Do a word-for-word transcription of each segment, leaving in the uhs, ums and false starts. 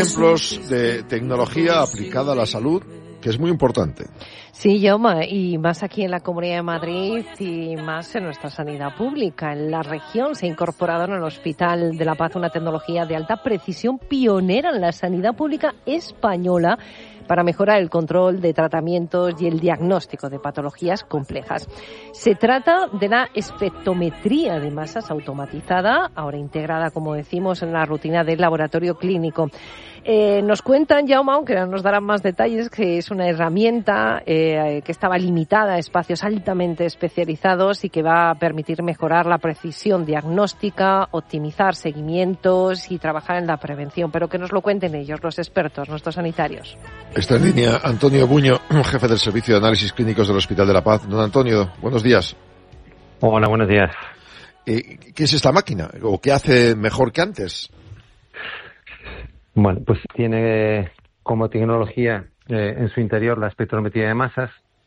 Ejemplos de tecnología aplicada a la salud, que es muy importante. Sí, Jaume, y más aquí en la Comunidad de Madrid y más en nuestra sanidad pública. En la región se ha incorporado en el Hospital de la Paz una tecnología de alta precisión pionera en la sanidad pública española para mejorar el control de tratamientos y el diagnóstico de patologías complejas. Se trata de la espectrometría de masas automatizada, ahora integrada, como decimos, en la rutina del laboratorio clínico. Eh, nos cuentan, Jaume, aunque nos darán más detalles, que es una herramienta eh, que estaba limitada a espacios altamente especializados y que va a permitir mejorar la precisión diagnóstica, optimizar seguimientos y trabajar en la prevención. Pero que nos lo cuenten ellos, los expertos, nuestros sanitarios. Está en línea Antonio Buño, jefe del Servicio de Análisis Clínicos del Hospital de la Paz. Don Antonio, buenos días. Hola, buenos días. Eh, ¿Qué es esta máquina? ¿O qué hace mejor que antes? Bueno, pues tiene como tecnología eh, en su interior la espectrometría de masas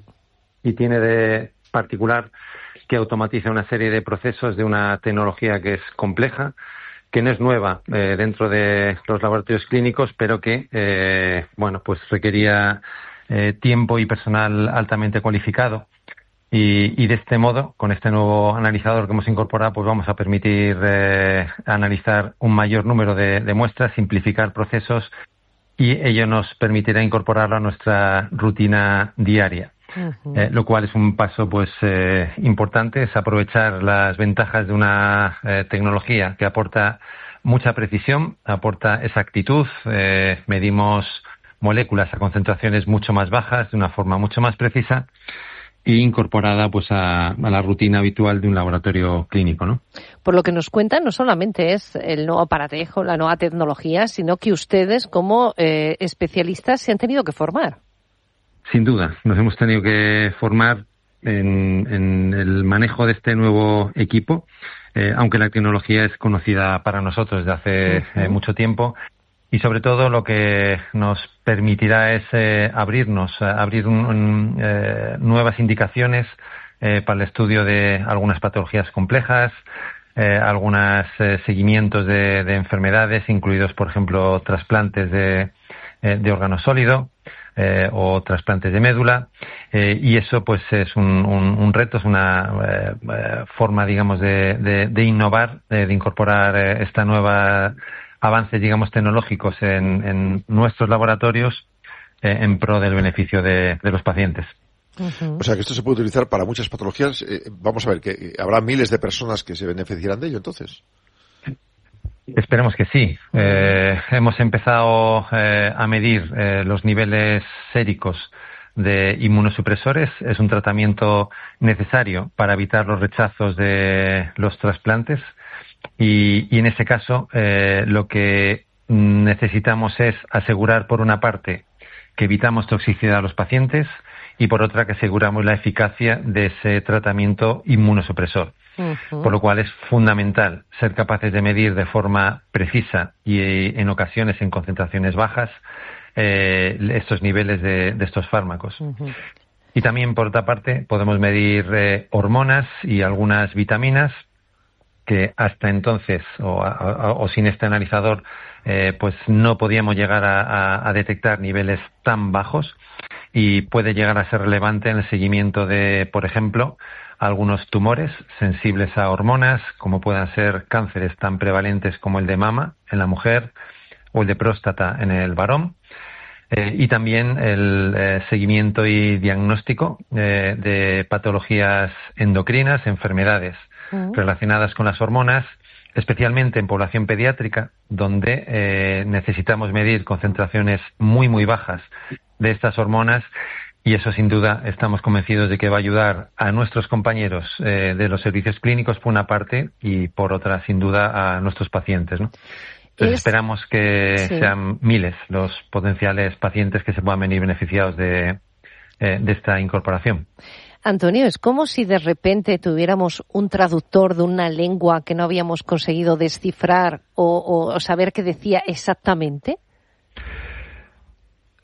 y tiene de particular que automatiza una serie de procesos de una tecnología que es compleja, que no es nueva eh, dentro de los laboratorios clínicos, pero que, eh, bueno, pues requería eh, tiempo y personal altamente cualificado. Y, y de este modo, con este nuevo analizador que hemos incorporado, pues vamos a permitir eh, analizar un mayor número de, de muestras, simplificar procesos y ello nos permitirá incorporarlo a nuestra rutina diaria. Uh-huh. Eh, lo cual es un paso pues eh, importante, es aprovechar las ventajas de una eh, tecnología que aporta mucha precisión, aporta exactitud, eh, medimos moléculas a concentraciones mucho más bajas de una forma mucho más precisa y incorporada pues a, a la rutina habitual de un laboratorio clínico, ¿no? Por lo que nos cuentan, no solamente es el nuevo aparatejo, la nueva tecnología, sino que ustedes como eh, especialistas se han tenido que formar. Sin duda, nos hemos tenido que formar en, en el manejo de este nuevo equipo, eh, aunque la tecnología es conocida para nosotros desde hace uh-huh. eh, mucho tiempo. Y sobre todo lo que nos permitirá es eh, abrirnos, eh, abrir un, un, eh, nuevas indicaciones eh, para el estudio de algunas patologías complejas, eh, algunos eh, seguimientos de, de enfermedades, incluidos, por ejemplo, trasplantes de, eh, de órgano sólido eh, o trasplantes de médula. Eh, y eso pues es un, un, un reto, es una eh, eh, forma, digamos, de, de, de innovar, de, de incorporar eh, esta nueva avances, digamos, tecnológicos en, en nuestros laboratorios eh, en pro del beneficio de, de los pacientes. Uh-huh. O sea, que esto se puede utilizar para muchas patologías. Eh, vamos a ver, que habrá miles de personas que se beneficiarán de ello, entonces. Esperemos que sí. Eh, hemos empezado eh, a medir eh, los niveles séricos de inmunosupresores. Es un tratamiento necesario para evitar los rechazos de los trasplantes. Y, y en ese caso, eh, lo que necesitamos es asegurar, por una parte, que evitamos toxicidad a los pacientes y, por otra, que aseguramos la eficacia de ese tratamiento inmunosupresor. Uh-huh. Por lo cual es fundamental ser capaces de medir de forma precisa y, en ocasiones, en concentraciones bajas, eh, estos niveles de, de estos fármacos. Uh-huh. Y también, por otra parte, podemos medir eh, hormonas y algunas vitaminas que hasta entonces o, o, o sin este analizador eh, pues no podíamos llegar a, a, a detectar niveles tan bajos, y puede llegar a ser relevante en el seguimiento de, por ejemplo, algunos tumores sensibles a hormonas, como puedan ser cánceres tan prevalentes como el de mama en la mujer o el de próstata en el varón. Eh, y también el eh, seguimiento y diagnóstico eh, de patologías endocrinas, enfermedades uh-huh. relacionadas con las hormonas, especialmente en población pediátrica, donde eh, necesitamos medir concentraciones muy, muy bajas de estas hormonas, y eso, sin duda, estamos convencidos de que va a ayudar a nuestros compañeros eh, de los servicios clínicos, por una parte, y por otra, sin duda, a nuestros pacientes, ¿no? Entonces, es... esperamos que sí. sean miles los potenciales pacientes que se puedan venir beneficiados de, eh, de esta incorporación. Antonio, es como si de repente tuviéramos un traductor de una lengua que no habíamos conseguido descifrar o, o saber qué decía exactamente.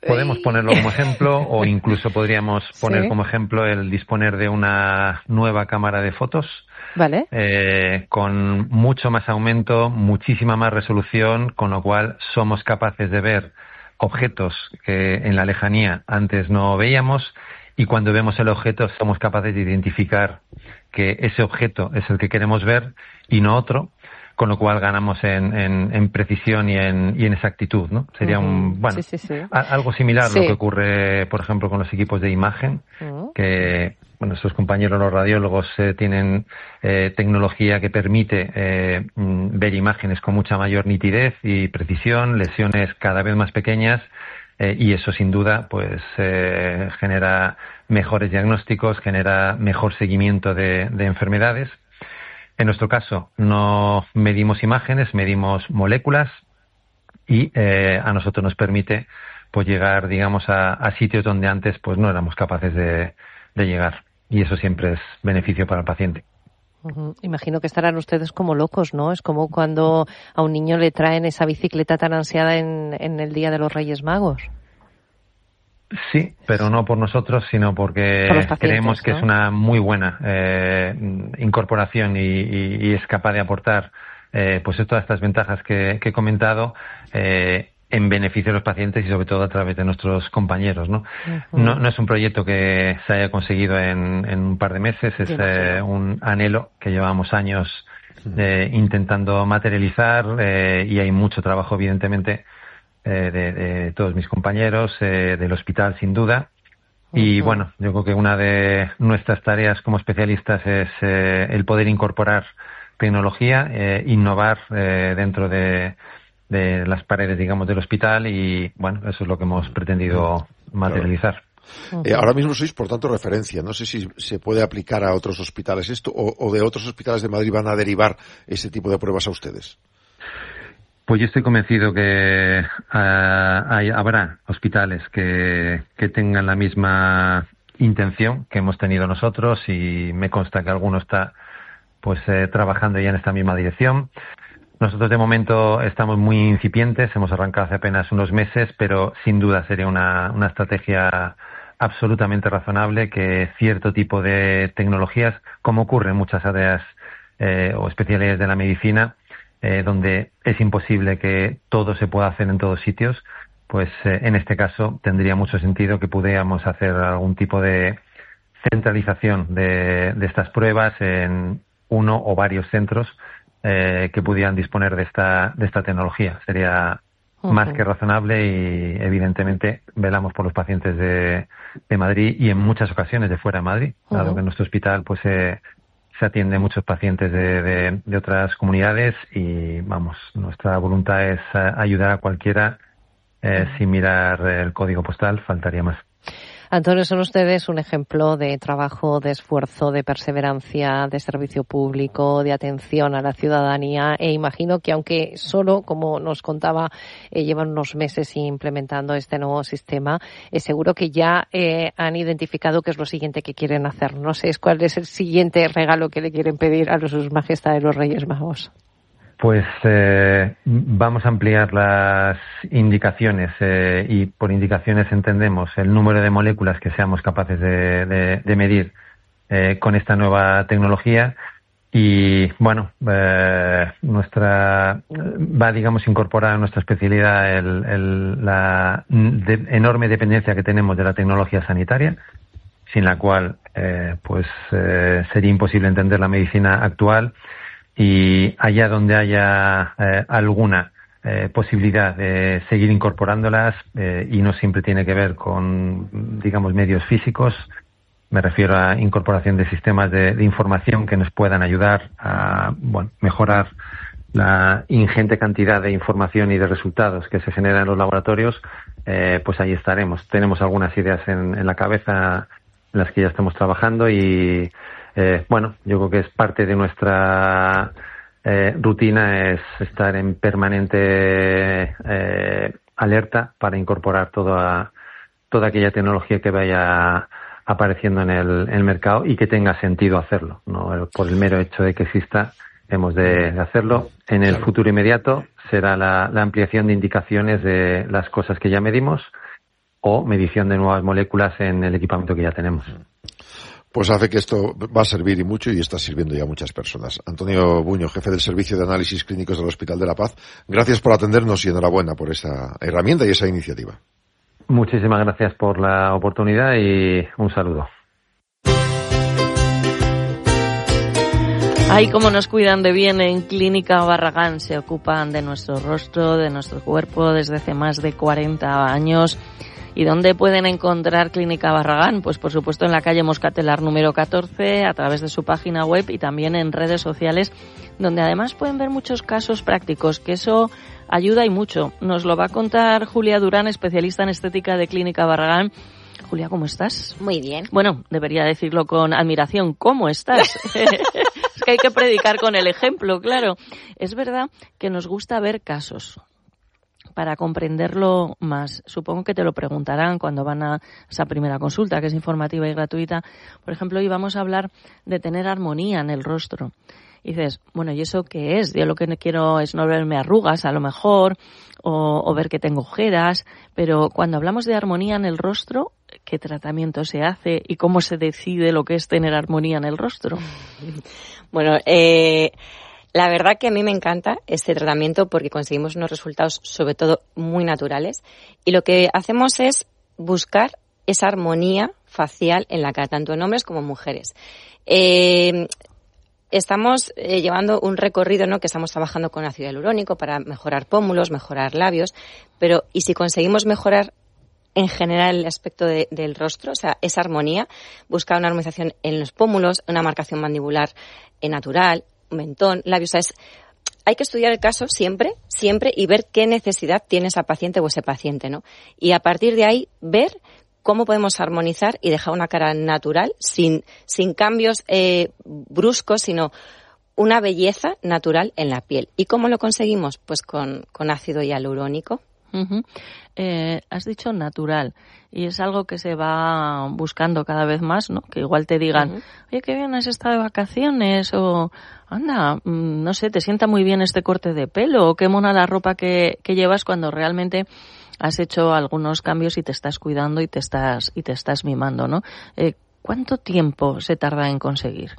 Podemos ponerlo como ejemplo o incluso podríamos poner sí. como ejemplo el disponer de una nueva cámara de fotos. Vale. Eh, con mucho más aumento, muchísima más resolución, con lo cual somos capaces de ver objetos que en la lejanía antes no veíamos, y cuando vemos el objeto somos capaces de identificar que ese objeto es el que queremos ver y no otro, con lo cual ganamos en, en, en precisión y en, y en exactitud, ¿no? Sería uh-huh. un, bueno, sí, sí, sí. A, algo similar sí. a lo que ocurre, por ejemplo, con los equipos de imagen, uh-huh. que bueno, nuestros compañeros los radiólogos eh, tienen eh, tecnología que permite eh, ver imágenes con mucha mayor nitidez y precisión, lesiones cada vez más pequeñas, eh, y eso sin duda pues eh, genera mejores diagnósticos, genera mejor seguimiento de, de enfermedades. En nuestro caso no medimos imágenes, medimos moléculas, y eh, a nosotros nos permite pues llegar, digamos, a, a sitios donde antes pues no éramos capaces de, de llegar. Y eso siempre es beneficio para el paciente. Uh-huh. Imagino que estarán ustedes como locos, ¿no? Es como cuando a un niño le traen esa bicicleta tan ansiada en, en el Día de los Reyes Magos. Sí, pero no por nosotros, sino porque por creemos que ¿no? es una muy buena eh, incorporación y, y, y es capaz de aportar eh, pues todas estas ventajas que, que he comentado eh, en beneficio de los pacientes y sobre todo a través de nuestros compañeros, ¿no? Uh-huh. No, no es un proyecto que se haya conseguido en, en un par de meses, es eh, un anhelo que llevamos años eh, intentando materializar eh, y hay mucho trabajo, evidentemente, eh, de, de todos mis compañeros, eh, del hospital, sin duda. Uh-huh. Y bueno, yo creo que una de nuestras tareas como especialistas es eh, el poder incorporar tecnología, eh, innovar eh, dentro de de las paredes, digamos, del hospital y, bueno, eso es lo que hemos pretendido materializar. Claro. Eh, ahora mismo sois, por tanto, referencia. No sé si se puede aplicar a otros hospitales esto o, o de otros hospitales de Madrid van a derivar ese tipo de pruebas a ustedes. Pues yo estoy convencido que uh, hay, habrá hospitales que, que tengan la misma intención que hemos tenido nosotros y me consta que alguno está pues eh, trabajando ya en esta misma dirección. Nosotros de momento estamos muy incipientes, hemos arrancado hace apenas unos meses, pero sin duda sería una, una estrategia absolutamente razonable que cierto tipo de tecnologías, como ocurre en muchas áreas eh, o especialidades de la medicina, eh, donde es imposible que todo se pueda hacer en todos sitios, pues eh, en este caso tendría mucho sentido que pudiéramos hacer algún tipo de centralización de, de estas pruebas en uno o varios centros Eh, que pudieran disponer de esta de esta tecnología. Sería uh-huh. más que razonable y evidentemente velamos por los pacientes de, de Madrid y en muchas ocasiones de fuera de Madrid, uh-huh. dado que en nuestro hospital pues eh, se atiende muchos pacientes de, de, de otras comunidades y vamos, nuestra voluntad es ayudar a cualquiera eh, uh-huh. sin mirar el código postal, faltaría más. Antonio, son ustedes un ejemplo de trabajo, de esfuerzo, de perseverancia, de servicio público, de atención a la ciudadanía e imagino que aunque solo, como nos contaba, eh, llevan unos meses implementando este nuevo sistema, es eh, seguro que ya eh, han identificado qué es lo siguiente que quieren hacer. No sé cuál es el siguiente regalo que le quieren pedir a los sus majestades los Reyes Magos. Pues eh, vamos a ampliar las indicaciones eh, y por indicaciones entendemos el número de moléculas que seamos capaces de, de, de medir eh, con esta nueva tecnología y bueno, eh, nuestra va digamos incorporar a nuestra especialidad el, el, la de, enorme dependencia que tenemos de la tecnología sanitaria, sin la cual eh, pues eh, sería imposible entender la medicina actual. Y allá donde haya eh, alguna eh, posibilidad de seguir incorporándolas, eh, y no siempre tiene que ver con, digamos, medios físicos, me refiero a incorporación de sistemas de, de información que nos puedan ayudar a bueno, mejorar la ingente cantidad de información y de resultados que se generan en los laboratorios, eh, pues ahí estaremos. Tenemos algunas ideas en, en la cabeza en las que ya estamos trabajando y Eh, bueno, yo creo que es parte de nuestra eh, rutina es estar en permanente eh, alerta para incorporar toda, toda aquella tecnología que vaya apareciendo en el, en el mercado y que tenga sentido hacerlo, no por el mero hecho de que exista hemos de hacerlo. En el futuro inmediato será la, la ampliación de indicaciones de las cosas que ya medimos o medición de nuevas moléculas en el equipamiento que ya tenemos. Pues hace que esto va a servir y mucho, y está sirviendo ya a muchas personas. Antonio Buño, jefe del Servicio de Análisis Clínicos del Hospital de la Paz, gracias por atendernos y enhorabuena por esa herramienta y esa iniciativa. Muchísimas gracias por la oportunidad y un saludo. Ay, cómo nos cuidan de bien en Clínica Barragán. Se ocupan de nuestro rostro, de nuestro cuerpo desde hace más de cuarenta años. ¿Y dónde pueden encontrar Clínica Barragán? Pues por supuesto en la calle Moscatelar número catorce, a través de su página web y también en redes sociales, donde además pueden ver muchos casos prácticos, que eso ayuda y mucho. Nos lo va a contar Julia Durán, especialista en estética de Clínica Barragán. Julia, ¿cómo estás? Muy bien. Bueno, debería decirlo con admiración. ¿Cómo estás? Es que hay que predicar con el ejemplo, claro. Es verdad que nos gusta ver casos para comprenderlo más. Supongo que te lo preguntarán cuando van a esa primera consulta, que es informativa y gratuita. Por ejemplo, hoy vamos a hablar de tener armonía en el rostro. Y dices, bueno, ¿y eso qué es? Yo lo que quiero es no verme arrugas, a lo mejor, o, o ver que tengo ojeras. Pero cuando hablamos de armonía en el rostro, ¿qué tratamiento se hace y cómo se decide lo que es tener armonía en el rostro? Bueno, eh... la verdad que a mí me encanta este tratamiento porque conseguimos unos resultados sobre todo muy naturales y lo que hacemos es buscar esa armonía facial en la cara, tanto en hombres como en mujeres. Eh, estamos eh, llevando un recorrido, ¿no?, que estamos trabajando con ácido hialurónico para mejorar pómulos, mejorar labios, pero ¿y si conseguimos mejorar en general el aspecto de, del rostro, o sea, esa armonía, buscar una armonización en los pómulos, una marcación mandibular eh, natural, mentón, labios, o sea, es, hay que estudiar el caso siempre, siempre y ver qué necesidad tiene esa paciente o ese paciente, ¿no? Y a partir de ahí ver cómo podemos armonizar y dejar una cara natural, sin, sin cambios eh, bruscos, sino una belleza natural en la piel. ¿Y cómo lo conseguimos? Pues con, con ácido hialurónico. Uh-huh. Eh, has dicho natural y es algo que se va buscando cada vez más, ¿no? Que igual te digan, uh-huh. oye, qué bien has estado de vacaciones, o anda, mmm, no sé, te sienta muy bien este corte de pelo, o qué mona la ropa que, que llevas, cuando realmente has hecho algunos cambios y te estás cuidando y te estás y te estás mimando, ¿no? Eh, ¿Cuánto tiempo se tarda en conseguir?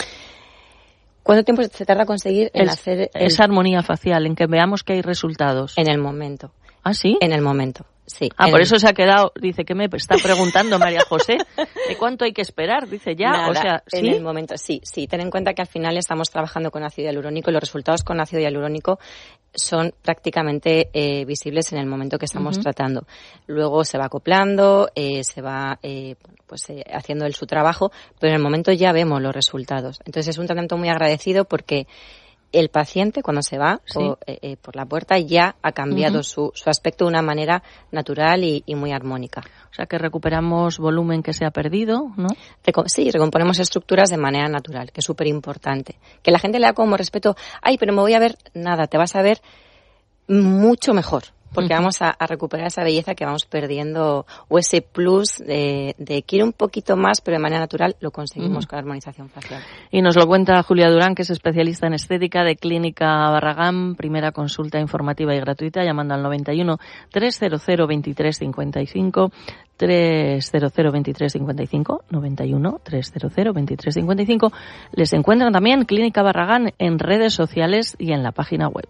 ¿Cuánto tiempo se tarda en conseguir en el, hacer el... esa armonía facial, en que veamos que hay resultados? En el momento. ¿Ah, sí? En el momento, sí. Ah, por el... eso se ha quedado, dice, ¿qué me está preguntando María José? ¿De cuánto hay que esperar? Dice, ya, Nada, o sea, ¿sí? En el momento, sí, sí. Ten en cuenta que al final estamos trabajando con ácido hialurónico y los resultados con ácido hialurónico son prácticamente eh, visibles en el momento que estamos uh-huh. tratando. Luego se va acoplando, eh, se va eh, pues eh, haciendo el, su trabajo, pero en el momento ya vemos los resultados. Entonces es un tratamiento muy agradecido porque el paciente, cuando se va sí. o, eh, eh, por la puerta, ya ha cambiado uh-huh. su, su aspecto de una manera natural y, y muy armónica. O sea, que recuperamos volumen que se ha perdido, ¿no? Reco- sí, recomponemos estructuras de manera natural, que es súper importante. Que la gente le da como respeto, ay, pero me voy a ver, nada, te vas a ver mucho mejor. Porque uh-huh. vamos a, a recuperar esa belleza que vamos perdiendo, o ese plus de, de quiero un poquito más, pero de manera natural lo conseguimos uh-huh. con la armonización facial. Y nos lo cuenta Julia Durán, que es especialista en estética de Clínica Barragán. Primera consulta informativa y gratuita llamando al noventa y uno, trescientos veintitrés, cincuenta y cinco, trescientos veintitrés, cincuenta y cinco, noventa y uno, trescientos veintitrés, cincuenta y cinco. Les encuentran también Clínica Barragán en redes sociales y en la página web.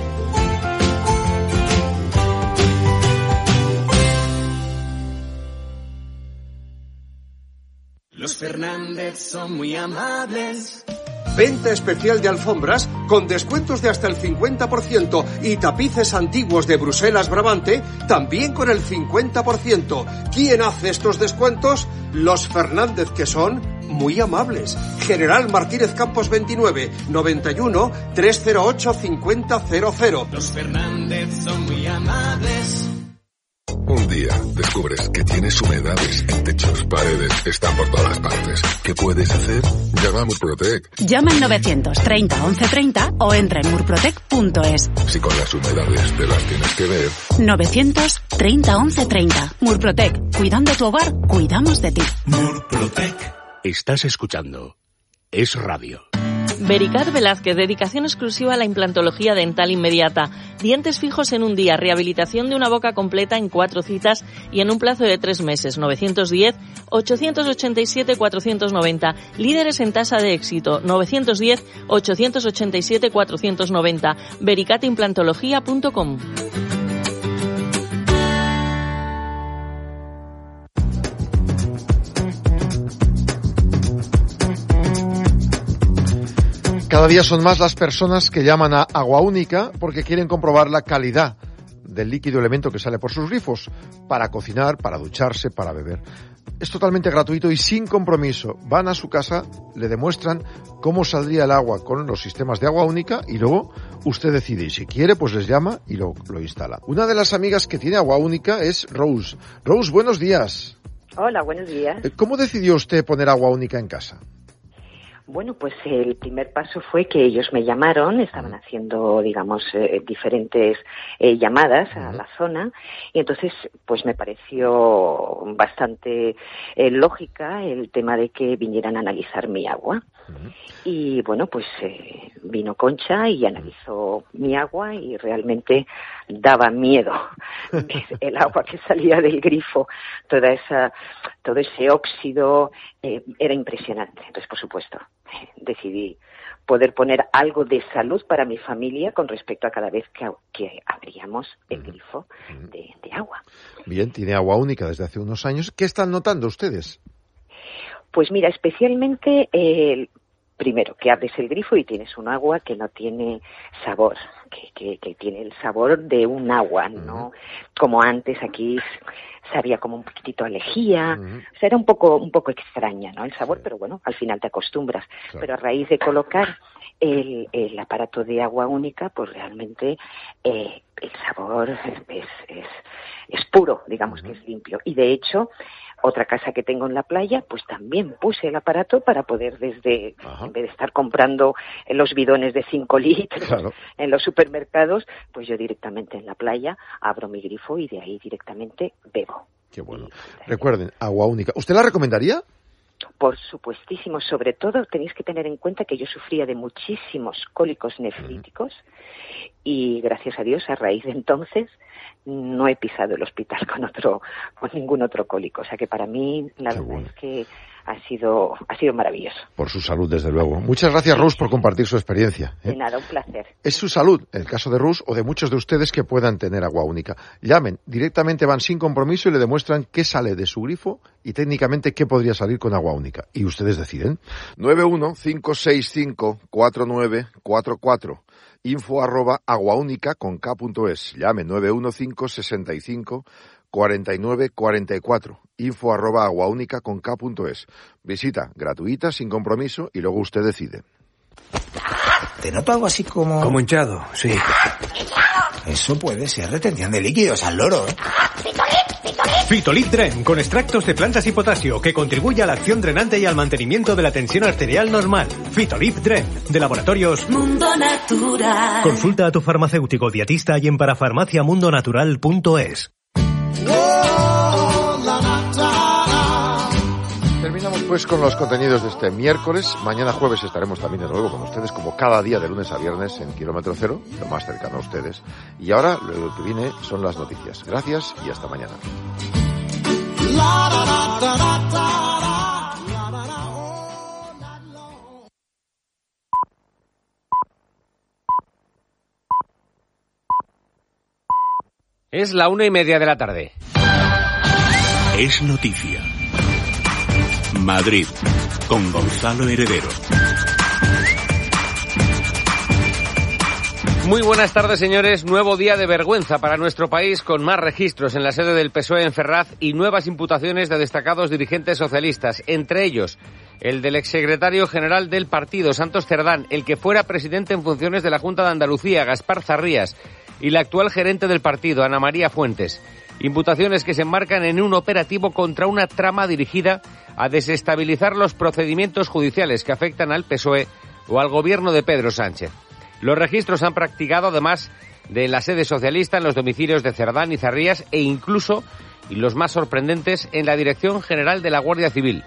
Los Fernández son muy amables. Venta especial de alfombras con descuentos de hasta el cincuenta por ciento y tapices antiguos de Bruselas Brabante también con el cincuenta por ciento. ¿Quién hace estos descuentos? Los Fernández, que son muy amables. General Martínez Campos veintinueve, noventa y uno, trescientos ocho, cincuenta cero cero. Los Fernández son muy amables. Un día descubres que tienes humedades en techos, paredes, están por todas partes. ¿Qué puedes hacer? Llama a Murprotec. Llama al novecientos treinta, once treinta o entra en murprotec punto es. Si con las humedades te las tienes que ver. novecientos treinta, once treinta. Murprotec. Cuidando tu hogar, cuidamos de ti. Murprotec. Estás escuchando Es Radio. Vericat Velázquez, dedicación exclusiva a la implantología dental inmediata. Dientes fijos en un día, rehabilitación de una boca completa en cuatro citas y en un plazo de tres meses. novecientos diez, ochocientos ochenta y siete, cuatrocientos noventa. Líderes en tasa de éxito. novecientos diez, ochocientos ochenta y siete, cuatrocientos noventa. vericat implantología punto com. Cada día son más las personas que llaman a Agua Única porque quieren comprobar la calidad del líquido elemento que sale por sus grifos para cocinar, para ducharse, para beber. Es totalmente gratuito y sin compromiso. Van a su casa, le demuestran cómo saldría el agua con los sistemas de Agua Única y luego usted decide. Y si quiere, pues les llama y lo, lo instala. Una de las amigas que tiene Agua Única es Rose. Rose, buenos días. Hola, buenos días. ¿Cómo decidió usted poner Agua Única en casa? Bueno, pues el primer paso fue que ellos me llamaron, estaban haciendo, digamos, eh, diferentes eh, llamadas a la zona y entonces pues me pareció bastante eh, lógica el tema de que vinieran a analizar mi agua. Uh-huh. Y bueno, pues eh, vino Concha y analizó mi agua y realmente daba miedo el agua que salía del grifo, toda esa, todo ese óxido, eh, era impresionante. Entonces, por supuesto, decidí poder poner algo de salud para mi familia con respecto a cada vez que, que abríamos el grifo de, de agua. Bien, tiene Agua Única desde hace unos años. ¿Qué están notando ustedes? Pues mira, especialmente el... Eh, Primero, que abres el grifo y tienes un agua que no tiene sabor, que, que, que tiene el sabor de un agua, no uh-huh. como antes aquí sabía como un poquitito a lejía, uh-huh. o sea, era un poco un poco extraña, ¿no? El sabor, sí. Pero bueno, al final te acostumbras. Claro. Pero a raíz de colocar el, el aparato de Agua Única, pues realmente eh, el sabor es, es, es puro, digamos uh-huh. que es limpio. Y de hecho, otra casa que tengo en la playa, pues también puse el aparato para poder desde, Ajá. en vez de estar comprando los bidones de cinco litros claro. en los supermercados, pues yo directamente en la playa abro mi grifo y de ahí directamente bebo. Qué bueno. Y, recuerden, Agua Única. ¿Usted la recomendaría? Por supuestísimo. Sobre todo tenéis que tener en cuenta que yo sufría de muchísimos cólicos nefríticos uh-huh. y gracias a Dios a raíz de entonces no he pisado el hospital con otro, con ningún otro cólico. O sea que para mí la Qué verdad bueno. es que ha sido, ha sido maravilloso. Por su salud, desde luego. Muchas gracias, Rus, por compartir su experiencia. ¿eh? De nada, un placer. Es su salud, en el caso de Rus o de muchos de ustedes que puedan tener Agua Única. Llamen, directamente van sin compromiso y le demuestran qué sale de su grifo y técnicamente qué podría salir con Agua Única. Y ustedes deciden. nueve uno cinco seis cinco cuatro nueve cuatro cuatro. Info arroba aguaúnica con K punto es. Llame nueve uno cinco sesenta y cinco cuarenta y nueve cuarenta y cuatro. Info arroba aguaúnica con K punto es. Visita gratuita, sin compromiso y luego usted decide. Te noto algo así como... Como hinchado, sí. Eso puede ser retención de líquidos al loro, ¿eh? Fitolip Dren, con extractos de plantas y potasio, que contribuye a la acción drenante y al mantenimiento de la tensión arterial normal. Fitolip Dren, de Laboratorios Mundo Natural. Consulta a tu farmacéutico dietista y en parafarmacia mundo natural punto es. Terminamos pues con los contenidos de este miércoles. Mañana jueves estaremos también de nuevo con ustedes, como cada día de lunes a viernes en Kilómetro Cero, lo más cercano a ustedes. Y ahora lo que viene son las noticias. Gracias y hasta mañana. Es la una y media de la tarde. Es noticia. Madrid, con Gonzalo Heredero. Muy buenas tardes, señores. Nuevo día de vergüenza para nuestro país, con más registros en la sede del P S O E en Ferraz y nuevas imputaciones de destacados dirigentes socialistas, entre ellos el del exsecretario general del partido, Santos Cerdán, el que fuera presidente en funciones de la Junta de Andalucía, Gaspar Zarrías, y la actual gerente del partido, Ana María Fuentes. Imputaciones que se enmarcan en un operativo contra una trama dirigida a desestabilizar los procedimientos judiciales que afectan al P S O E o al gobierno de Pedro Sánchez. Los registros han practicado, además de la sede socialista, en los domicilios de Cerdán y Zarrías e incluso, y los más sorprendentes, en la Dirección General de la Guardia Civil.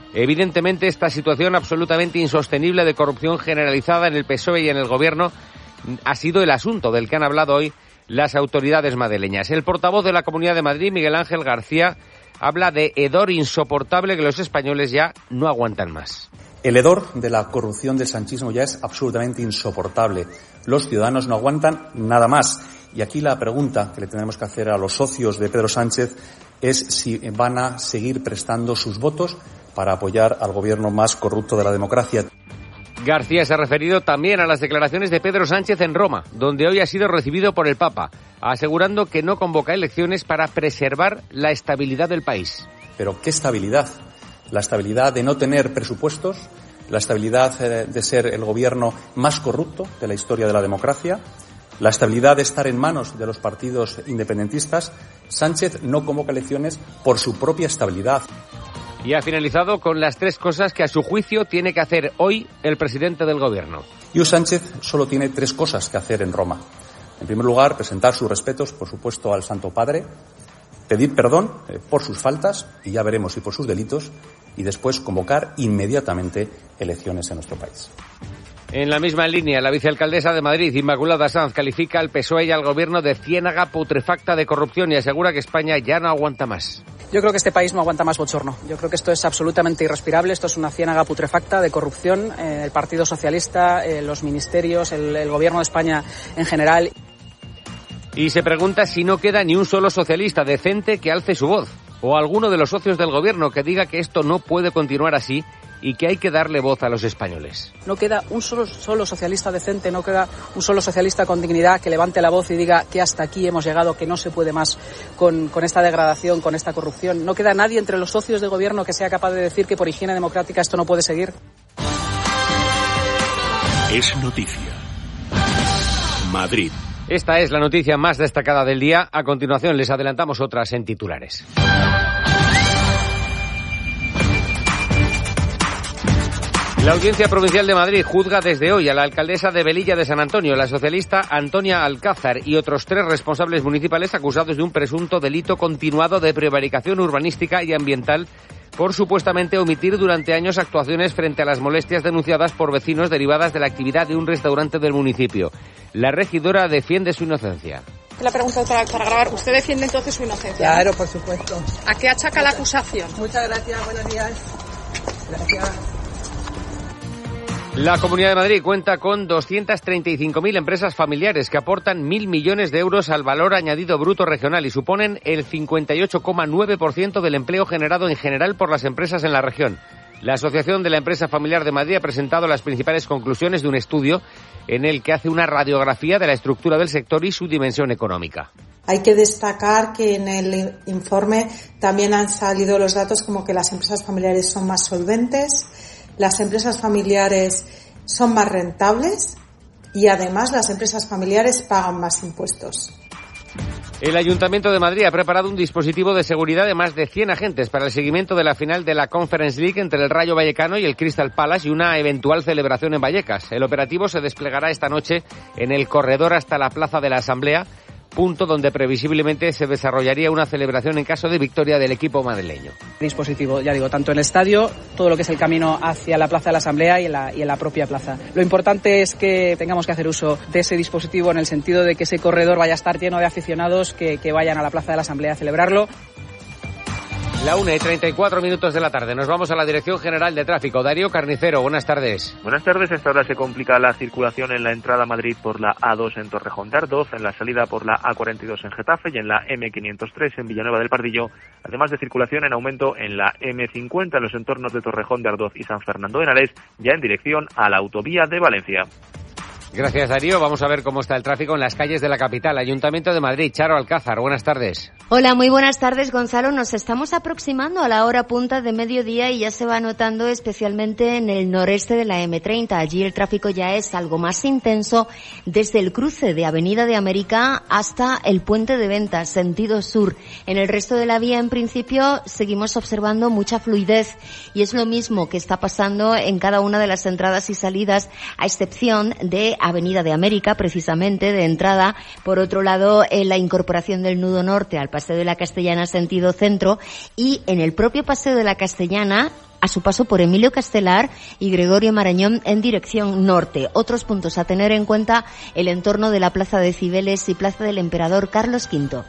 Evidentemente, esta situación absolutamente insostenible de corrupción generalizada en el P S O E y en el Gobierno ha sido el asunto del que han hablado hoy las autoridades madrileñas. El portavoz de la Comunidad de Madrid, Miguel Ángel García, habla de hedor insoportable que los españoles ya no aguantan más. El hedor de la corrupción del sanchismo ya es absolutamente insoportable. Los ciudadanos no aguantan nada más. Y aquí la pregunta que le tendremos que hacer a los socios de Pedro Sánchez es si van a seguir prestando sus votos para apoyar al gobierno más corrupto de la democracia. García se ha referido también a las declaraciones de Pedro Sánchez en Roma, donde hoy ha sido recibido por el Papa, asegurando que no convoca elecciones para preservar la estabilidad del país. ¿Pero qué estabilidad? La estabilidad de no tener presupuestos, la estabilidad de ser el gobierno más corrupto de la historia de la democracia, la estabilidad de estar en manos de los partidos independentistas. Sánchez no convoca elecciones por su propia estabilidad. Y ha finalizado con las tres cosas que a su juicio tiene que hacer hoy el presidente del gobierno. Y Sánchez solo tiene tres cosas que hacer en Roma. En primer lugar, presentar sus respetos, por supuesto, al Santo Padre, pedir perdón eh, por sus faltas, y ya veremos si por sus delitos, y después convocar inmediatamente elecciones en nuestro país. En la misma línea, la vicealcaldesa de Madrid, Inmaculada Sanz, califica al P S O E y al gobierno de ciénaga putrefacta de corrupción y asegura que España ya no aguanta más. Yo creo que este país no aguanta más bochorno. Yo creo que esto es absolutamente irrespirable. Esto es una ciénaga putrefacta de corrupción. Eh, el Partido Socialista, eh, los ministerios, el, el gobierno de España en general. Y se pregunta si no queda ni un solo socialista decente que alce su voz, o alguno de los socios del gobierno que diga que esto no puede continuar así y que hay que darle voz a los españoles. No queda un solo, solo socialista decente, no queda un solo socialista con dignidad que levante la voz y diga que hasta aquí hemos llegado, que no se puede más con, con esta degradación, con esta corrupción. No queda nadie entre los socios de gobierno que sea capaz de decir que por higiene democrática esto no puede seguir. Es noticia. Madrid. Esta es la noticia más destacada del día. A continuación les adelantamos otras en titulares. La Audiencia Provincial de Madrid juzga desde hoy a la alcaldesa de Velilla de San Antonio, la socialista Antonia Alcázar, y otros tres responsables municipales acusados de un presunto delito continuado de prevaricación urbanística y ambiental por supuestamente omitir durante años actuaciones frente a las molestias denunciadas por vecinos derivadas de la actividad de un restaurante del municipio. La regidora defiende su inocencia. La pregunta para, para grabar. ¿Usted defiende entonces su inocencia? Claro, por supuesto. ¿A qué achaca la acusación? Muchas gracias, buenos días. Gracias. La Comunidad de Madrid cuenta con doscientas treinta y cinco mil empresas familiares que aportan mil millones de euros al valor añadido bruto regional y suponen el cincuenta y ocho coma nueve por ciento del empleo generado en general por las empresas en la región. La Asociación de la Empresa Familiar de Madrid ha presentado las principales conclusiones de un estudio en el que hace una radiografía de la estructura del sector y su dimensión económica. Hay que destacar que en el informe también han salido los datos como que las empresas familiares son más solventes, las empresas familiares son más rentables y además las empresas familiares pagan más impuestos. El Ayuntamiento de Madrid ha preparado un dispositivo de seguridad de más de cien agentes para el seguimiento de la final de la Conference League entre el Rayo Vallecano y el Crystal Palace y una eventual celebración en Vallecas. El operativo se desplegará esta noche en el corredor hasta la Plaza de la Asamblea, punto donde previsiblemente se desarrollaría una celebración en caso de victoria del equipo madrileño. Dispositivo, ya digo, tanto en el estadio, todo lo que es el camino hacia la Plaza de la Asamblea y en la, y en la propia plaza. Lo importante es que tengamos que hacer uso de ese dispositivo en el sentido de que ese corredor vaya a estar lleno de aficionados que, que vayan a la Plaza de la Asamblea a celebrarlo. La una y treinta y cuatro minutos de la tarde. Nos vamos a la Dirección General de Tráfico. Darío Carnicero, buenas tardes. Buenas tardes. Esta hora se complica la circulación en la entrada a Madrid por la A dos en Torrejón de Ardoz, en la salida por la A cuarenta y dos en Getafe y en la eme quinientos tres en Villanueva del Pardillo, además de circulación en aumento en la eme cincuenta en los entornos de Torrejón de Ardoz y San Fernando de Henares, ya en dirección a la autovía de Valencia. Gracias, Darío. Vamos a ver cómo está el tráfico en las calles de la capital. Ayuntamiento de Madrid, Charo Alcázar, buenas tardes. Hola, muy buenas tardes, Gonzalo. Nos estamos aproximando a la hora punta de mediodía y ya se va notando especialmente en el noreste de la eme treinta. Allí el tráfico ya es algo más intenso desde el cruce de Avenida de América hasta el Puente de Ventas, sentido sur. En el resto de la vía, en principio, seguimos observando mucha fluidez y es lo mismo que está pasando en cada una de las entradas y salidas, a excepción de Avenida de América, precisamente, de entrada. Por otro lado, en la incorporación del nudo norte al Paseo de la Castellana, sentido centro, y en el propio Paseo de la Castellana, a su paso por Emilio Castelar y Gregorio Marañón en dirección norte. Otros puntos a tener en cuenta: el entorno de la Plaza de Cibeles y Plaza del Emperador Carlos quinto.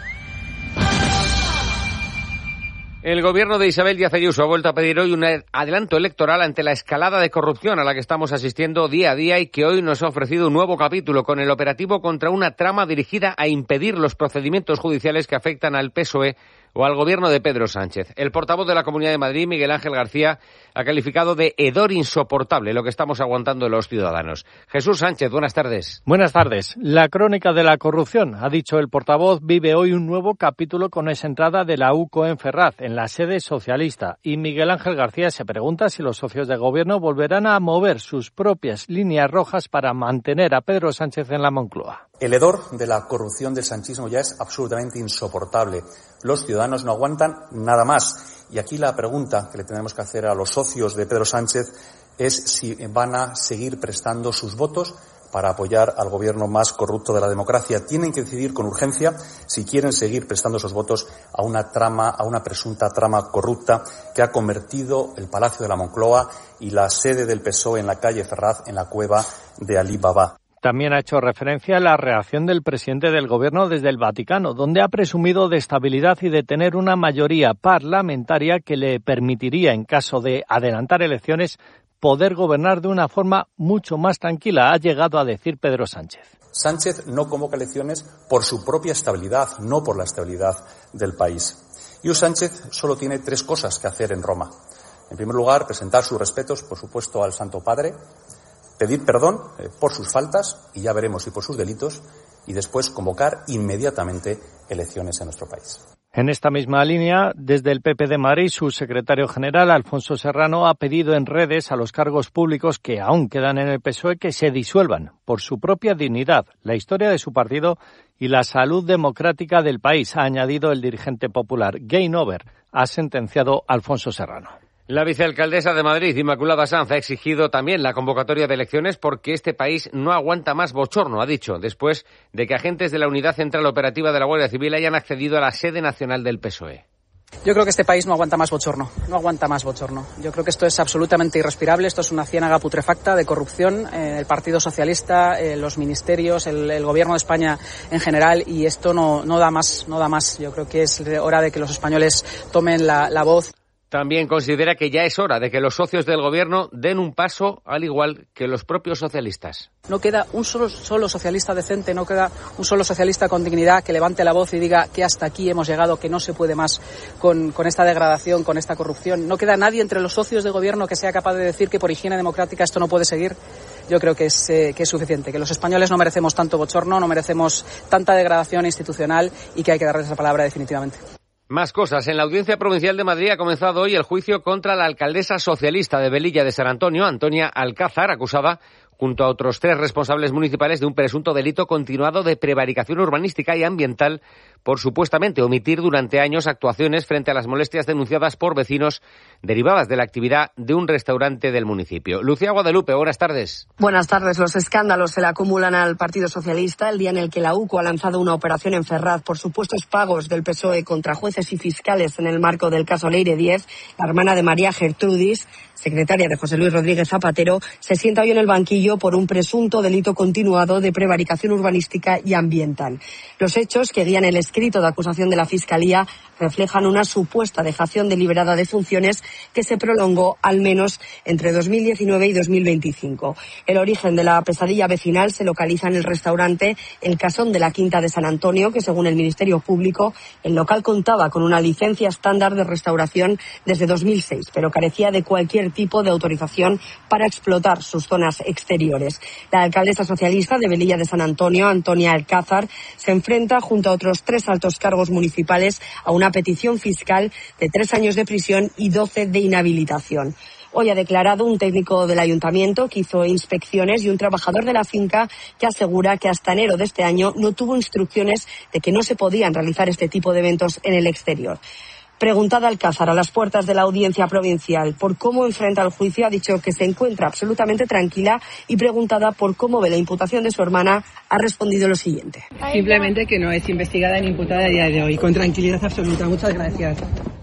El gobierno de Isabel Díaz Ayuso ha vuelto a pedir hoy un adelanto electoral ante la escalada de corrupción a la que estamos asistiendo día a día y que hoy nos ha ofrecido un nuevo capítulo con el operativo contra una trama dirigida a impedir los procedimientos judiciales que afectan al P S O E o al gobierno de Pedro Sánchez. El portavoz de la Comunidad de Madrid, Miguel Ángel García, ha calificado de hedor insoportable lo que estamos aguantando los ciudadanos. Jesús Sánchez, buenas tardes. Buenas tardes. La crónica de la corrupción, ha dicho el portavoz, vive hoy un nuevo capítulo con esa entrada de la U C O en Ferraz, en la sede socialista. Y Miguel Ángel García se pregunta si los socios de gobierno volverán a mover sus propias líneas rojas para mantener a Pedro Sánchez en la Moncloa. El hedor de la corrupción del sanchismo ya es absolutamente insoportable. Los ciudadanos no aguantan nada más. Y aquí la pregunta que le tenemos que hacer a los socios de Pedro Sánchez es si van a seguir prestando sus votos para apoyar al gobierno más corrupto de la democracia. Tienen que decidir con urgencia si quieren seguir prestando esos votos a una trama, a una presunta trama corrupta que ha convertido el Palacio de la Moncloa y la sede del P S O E en la calle Ferraz en la cueva de Alí Baba. También ha hecho referencia a la reacción del presidente del Gobierno desde el Vaticano, donde ha presumido de estabilidad y de tener una mayoría parlamentaria que le permitiría, en caso de adelantar elecciones, poder gobernar de una forma mucho más tranquila, ha llegado a decir Pedro Sánchez. Sánchez no convoca elecciones por su propia estabilidad, no por la estabilidad del país. Y Sánchez solo tiene tres cosas que hacer en Roma. En primer lugar, presentar sus respetos, por supuesto, al Santo Padre, pedir perdón eh, por sus faltas, y ya veremos si por sus delitos, y después convocar inmediatamente elecciones en nuestro país. En esta misma línea, desde el P P de Madrid, su secretario general, Alfonso Serrano, ha pedido en redes a los cargos públicos que aún quedan en el P S O E que se disuelvan por su propia dignidad, la historia de su partido y la salud democrática del país, ha añadido el dirigente popular. Game over, ha sentenciado Alfonso Serrano. La vicealcaldesa de Madrid, Inmaculada Sanz, ha exigido también la convocatoria de elecciones porque este país no aguanta más bochorno, ha dicho, después de que agentes de la Unidad Central Operativa de la Guardia Civil hayan accedido a la sede nacional del P S O E. Yo creo que este país no aguanta más bochorno, no aguanta más bochorno. Yo creo que esto es absolutamente irrespirable, esto es una ciénaga putrefacta de corrupción, eh, el Partido Socialista, eh, los ministerios, el, el Gobierno de España en general, y esto no, no da más, no da más. Yo creo que es hora de que los españoles tomen la, la voz. También considera que ya es hora de que los socios del gobierno den un paso, al igual que los propios socialistas. No queda un solo, solo socialista decente, no queda un solo socialista con dignidad que levante la voz y diga que hasta aquí hemos llegado, que no se puede más con, con esta degradación, con esta corrupción. No queda nadie entre los socios de gobierno que sea capaz de decir que por higiene democrática esto no puede seguir. Yo creo que es, eh, que es suficiente, que los españoles no merecemos tanto bochorno, no merecemos tanta degradación institucional y que hay que darles la palabra definitivamente. Más cosas. En la Audiencia Provincial de Madrid ha comenzado hoy el juicio contra la alcaldesa socialista de Velilla de San Antonio, Antonia Alcázar, acusada junto a otros tres responsables municipales de un presunto delito continuado de prevaricación urbanística y ambiental por supuestamente omitir durante años actuaciones frente a las molestias denunciadas por vecinos derivadas de la actividad de un restaurante del municipio. Lucía Guadalupe, buenas tardes. Buenas tardes. Los escándalos se le acumulan al Partido Socialista el día en el que la U C O ha lanzado una operación en Ferraz por supuestos pagos del P S O E contra jueces y fiscales en el marco del caso Leire Diez. La hermana de María Gertrudis, secretaria de José Luis Rodríguez Zapatero, se sienta hoy en el banquillo por un presunto delito continuado de prevaricación urbanística y ambiental. Los hechos que guían el escrito de acusación de la Fiscalía reflejan una supuesta dejación deliberada de funciones que se prolongó al menos entre dos mil diecinueve y dos mil veinticinco. El origen de la pesadilla vecinal se localiza en el restaurante El Casón de la Quinta de San Antonio, que según el Ministerio Público, el local contaba con una licencia estándar de restauración desde dos mil seis, pero carecía de cualquier tipo de autorización para explotar sus zonas exteriores. La alcaldesa socialista de Velilla de San Antonio, Antonia Alcázar, se enfrenta junto a otros tres altos cargos municipales a una petición fiscal de tres años de prisión y doce de inhabilitación. Hoy ha declarado un técnico del ayuntamiento que hizo inspecciones y un trabajador de la finca que asegura que hasta enero de este año no tuvo instrucciones de que no se podían realizar este tipo de eventos en el exterior. Preguntada Alcázar a las puertas de la Audiencia Provincial por cómo enfrenta el juicio, ha dicho que se encuentra absolutamente tranquila, y preguntada por cómo ve la imputación de su hermana, ha respondido lo siguiente. Simplemente que no es investigada ni imputada a día de hoy, con tranquilidad absoluta. Muchas gracias.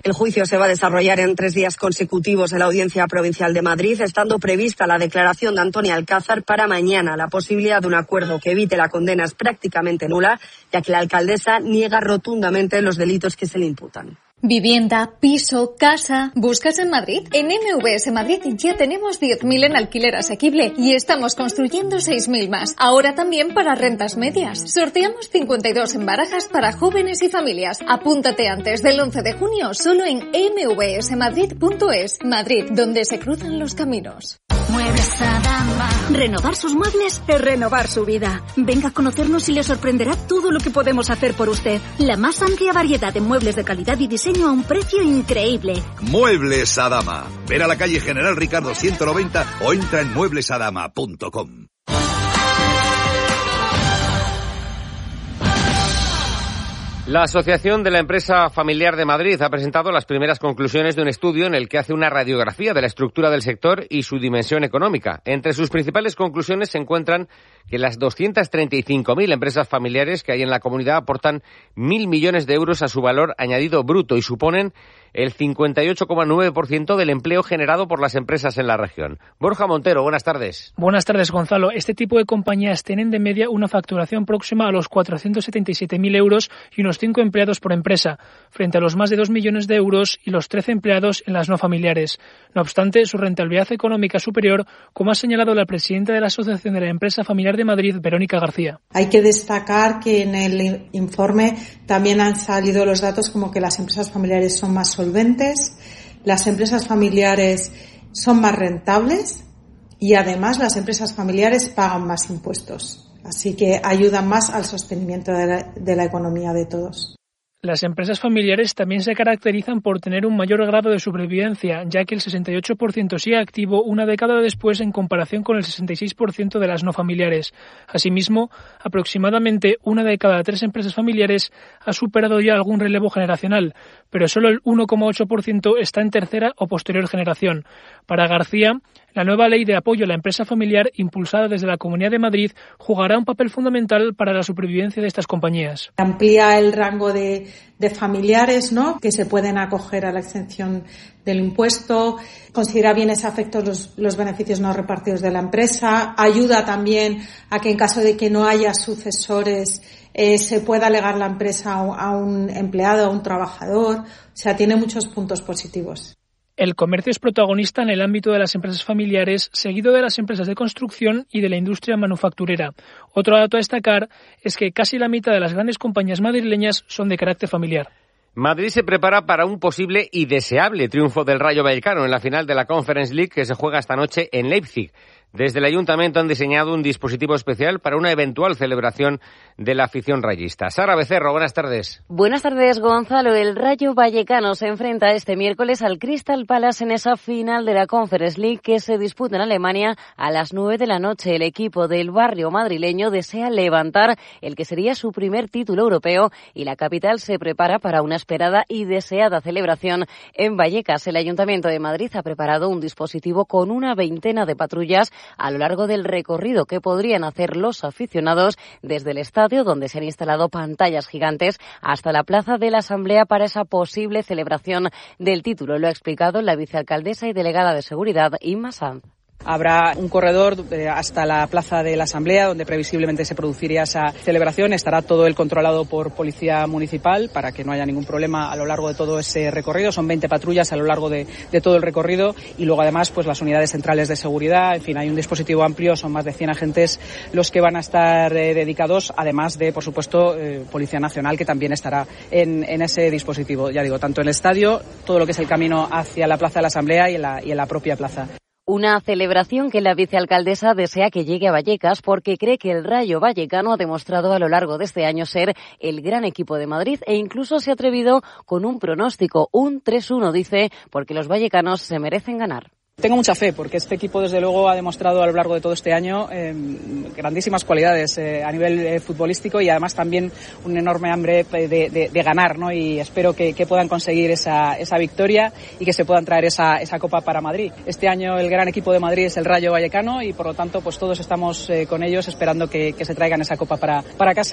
El juicio se va a desarrollar en tres días consecutivos en la Audiencia Provincial de Madrid, estando prevista la declaración de Antonia Alcázar para mañana. La posibilidad de un acuerdo que evite la condena es prácticamente nula, ya que la alcaldesa niega rotundamente los delitos que se le imputan. Vivienda, piso, casa. ¿Buscas en Madrid? En M V S Madrid ya tenemos diez mil en alquiler asequible y estamos construyendo seis mil más. Ahora también para rentas medias. Sorteamos cincuenta y dos en barajas para jóvenes y familias. Apúntate antes del once de junio solo en eme ve ese madrid punto es. Madrid, donde se cruzan los caminos. Muebles Adama. Renovar sus muebles es renovar su vida. Venga a conocernos y le sorprenderá todo lo que podemos hacer por usted. La más amplia variedad de muebles de calidad y diseño a un precio increíble. Muebles Adama. Ven a la calle General Ricardo ciento noventa o entra en muebles adama punto com. La Asociación de la Empresa Familiar de Madrid ha presentado las primeras conclusiones de un estudio en el que hace una radiografía de la estructura del sector y su dimensión económica. Entre sus principales conclusiones se encuentran que las doscientas treinta y cinco mil empresas familiares que hay en la comunidad aportan mil millones de euros a su valor añadido bruto y suponen el cincuenta y ocho coma nueve por ciento del empleo generado por las empresas en la región. Borja Montero, buenas tardes. Buenas tardes, Gonzalo. Este tipo de compañías tienen de media una facturación próxima a los cuatrocientos setenta y siete mil euros y unos cinco empleados por empresa, frente a los más de dos millones de euros y los trece empleados en las no familiares. No obstante, su rentabilidad económica es superior, como ha señalado la presidenta de la Asociación de la Empresa Familiar de Madrid, Verónica García. Hay que destacar que en el informe también han salido los datos como que las empresas familiares son más solventes, las empresas familiares son más rentables y además las empresas familiares pagan más impuestos. Así que ayudan más al sostenimiento de la, de la economía de todos. Las empresas familiares también se caracterizan por tener un mayor grado de supervivencia, ya que el sesenta y ocho por ciento sigue activo una década después en comparación con el sesenta y seis por ciento de las no familiares. Asimismo, aproximadamente una de cada tres empresas familiares ha superado ya algún relevo generacional, pero solo el uno coma ocho por ciento está en tercera o posterior generación. Para García, la nueva ley de apoyo a la empresa familiar, impulsada desde la Comunidad de Madrid, jugará un papel fundamental para la supervivencia de estas compañías. Amplía el rango de, de familiares, ¿no?, que se pueden acoger a la exención del impuesto, considera bienes afectos los, los beneficios no repartidos de la empresa, ayuda también a que en caso de que no haya sucesores eh, se pueda legar la empresa a un, a un empleado, a un trabajador. O sea, tiene muchos puntos positivos. El comercio es protagonista en el ámbito de las empresas familiares, seguido de las empresas de construcción y de la industria manufacturera. Otro dato a destacar es que casi la mitad de las grandes compañías madrileñas son de carácter familiar. Madrid se prepara para un posible y deseable triunfo del Rayo Vallecano en la final de la Conference League que se juega esta noche en Leipzig. Desde el Ayuntamiento han diseñado un dispositivo especial para una eventual celebración de la afición rayista. Sara Becerro, buenas tardes. Buenas tardes, Gonzalo. El Rayo Vallecano se enfrenta este miércoles al Crystal Palace en esa final de la Conference League que se disputa en Alemania a las nueve de la noche. El equipo del barrio madrileño desea levantar el que sería su primer título europeo y la capital se prepara para una esperada y deseada celebración en Vallecas. El Ayuntamiento de Madrid ha preparado un dispositivo con una veintena de patrullas a lo largo del recorrido que podrían hacer los aficionados desde el estadio, donde se han instalado pantallas gigantes, hasta la plaza de la Asamblea para esa posible celebración del título. Lo ha explicado la vicealcaldesa y delegada de Seguridad, Inma Sanz. Habrá un corredor hasta la plaza de la Asamblea, donde previsiblemente se produciría esa celebración. Estará todo el controlado por Policía Municipal para que no haya ningún problema a lo largo de todo ese recorrido. Son veinte patrullas a lo largo de, de todo el recorrido y luego además pues las unidades centrales de seguridad. En fin, hay un dispositivo amplio, son más de cien agentes los que van a estar eh, dedicados, además de, por supuesto, eh, Policía Nacional, que también estará en, en ese dispositivo. Ya digo, tanto en el estadio, todo lo que es el camino hacia la plaza de la Asamblea y en la, y en la propia plaza. Una celebración que la vicealcaldesa desea que llegue a Vallecas porque cree que el Rayo Vallecano ha demostrado a lo largo de este año ser el gran equipo de Madrid e incluso se ha atrevido con un pronóstico, un tres uno, dice, porque los vallecanos se merecen ganar. Tengo mucha fe porque este equipo desde luego ha demostrado a lo largo de todo este año eh, grandísimas cualidades eh, a nivel eh, futbolístico y además también un enorme hambre de, de, de ganar, ¿no? Y espero que, que puedan conseguir esa, esa victoria y que se puedan traer esa, esa copa para Madrid. Este año el gran equipo de Madrid es el Rayo Vallecano y por lo tanto pues todos estamos eh, con ellos esperando que, que se traigan esa copa para, para casa.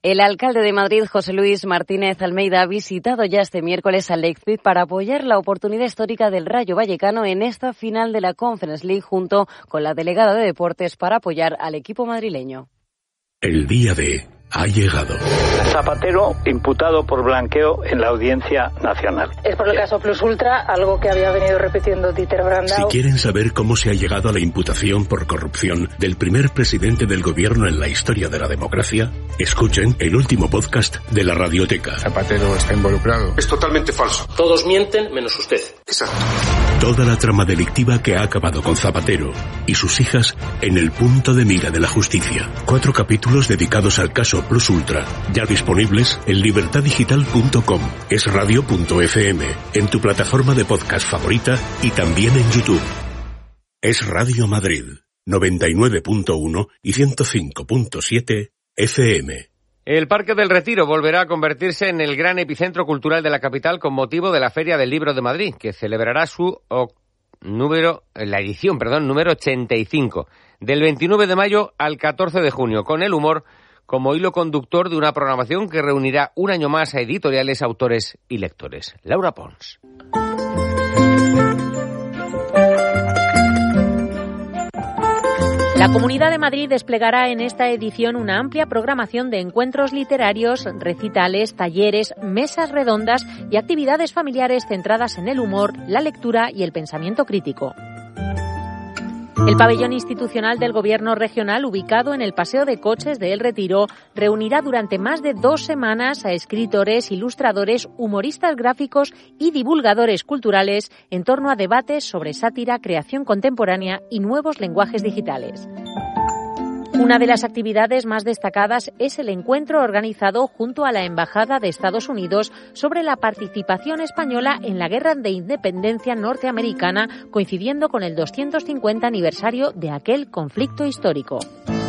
El alcalde de Madrid, José Luis Martínez Almeida, ha visitado ya este miércoles al Leipzig para apoyar la oportunidad histórica del Rayo Vallecano en esta final de la Conference League junto con la delegada de deportes para apoyar al equipo madrileño. El día de ha llegado. Zapatero imputado por blanqueo en la Audiencia Nacional. Es por el caso Plus Ultra, algo que había venido repitiendo Dieter Brandau. Si quieren saber cómo se ha llegado a la imputación por corrupción del primer presidente del gobierno en la historia de la democracia, escuchen el último podcast de la Radioteca. Zapatero está involucrado. Es totalmente falso. Todos mienten menos usted. Exacto. Toda la trama delictiva que ha acabado con Zapatero y sus hijas en el punto de mira de la justicia. Cuatro capítulos dedicados al caso Plus Ultra, ya disponibles en libertad digital punto com, es radio punto efe eme, en tu plataforma de podcast favorita y también en YouTube. Es Radio Madrid, noventa y nueve punto uno y ciento cinco punto siete efe eme. El Parque del Retiro volverá a convertirse en el gran epicentro cultural de la capital con motivo de la Feria del Libro de Madrid, que celebrará su o, número, la edición, perdón, número ochenta y cinco, del veintinueve de mayo al catorce de junio, con el humor como hilo conductor de una programación que reunirá un año más a editoriales, autores y lectores. Laura Pons. La Comunidad de Madrid desplegará en esta edición una amplia programación de encuentros literarios, recitales, talleres, mesas redondas y actividades familiares centradas en el humor, la lectura y el pensamiento crítico. El pabellón institucional del Gobierno regional, ubicado en el Paseo de Coches de El Retiro, reunirá durante más de dos semanas a escritores, ilustradores, humoristas gráficos y divulgadores culturales en torno a debates sobre sátira, creación contemporánea y nuevos lenguajes digitales. Una de las actividades más destacadas es el encuentro organizado junto a la Embajada de Estados Unidos sobre la participación española en la Guerra de Independencia norteamericana, coincidiendo con el doscientos cincuenta aniversario de aquel conflicto histórico.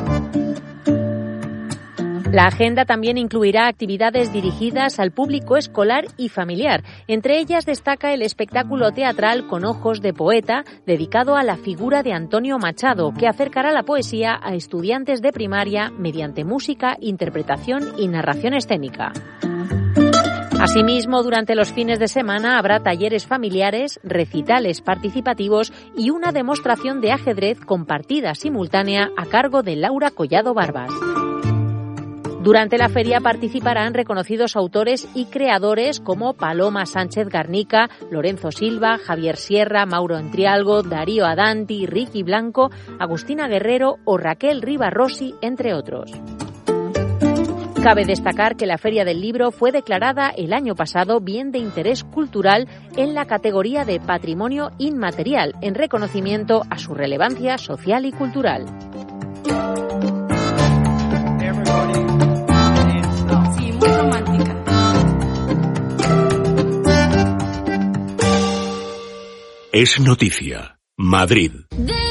La agenda también incluirá actividades dirigidas al público escolar y familiar. Entre ellas destaca el espectáculo teatral Con ojos de poeta, dedicado a la figura de Antonio Machado, que acercará la poesía a estudiantes de primaria mediante música, interpretación y narración escénica. Asimismo, durante los fines de semana habrá talleres familiares, recitales participativos y una demostración de ajedrez compartida simultánea a cargo de Laura Collado Barbas. Durante la feria participarán reconocidos autores y creadores como Paloma Sánchez Garnica, Lorenzo Silva, Javier Sierra, Mauro Entrialgo, Darío Adanti, Ricky Blanco, Agustina Guerrero o Raquel Rivarossi, entre otros. Cabe destacar que la Feria del Libro fue declarada el año pasado bien de interés cultural en la categoría de Patrimonio Inmaterial, en reconocimiento a su relevancia social y cultural. Es noticia. Madrid.